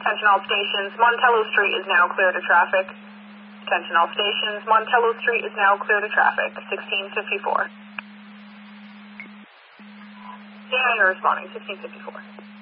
Attention all stations, Montello Street is now clear to traffic. Attention all stations, Montello Street is now clear to traffic. 1654. Yeah, you're responding. 1654.